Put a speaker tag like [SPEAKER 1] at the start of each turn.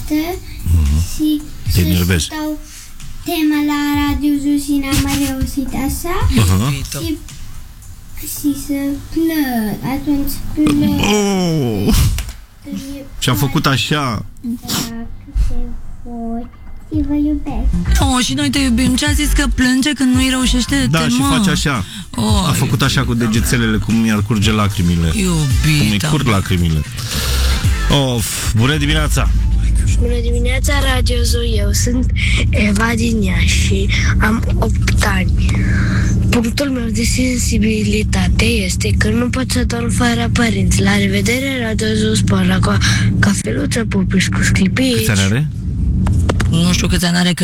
[SPEAKER 1] tristă și
[SPEAKER 2] te enervezi.
[SPEAKER 1] dau tema la Radio Sus și n-am mai reușit așa și să plâng, atunci plâng.
[SPEAKER 2] Și am făcut așa.
[SPEAKER 1] Dacă se voi și vă iubesc.
[SPEAKER 3] Și noi te iubim. Ce a zis că plânge când nu-i reușește tema?
[SPEAKER 2] Da, și face așa. A făcut așa cu degețelele, cum mi-ar curge lacrimile.
[SPEAKER 3] Iubita.
[SPEAKER 2] Cum îi curg lacrimile. Bună dimineața!
[SPEAKER 4] Bună dimineața, Radio Zoo. Eu sunt Eva din Iași și am 8 ani. Punctul meu de sensibilitate este că nu pot să dorm fără părinți. La revedere, Radio Zoo, spor la cafeluță, pupiși cu sclipici.
[SPEAKER 2] Câți ani are?
[SPEAKER 3] Nu știu câți ani are, că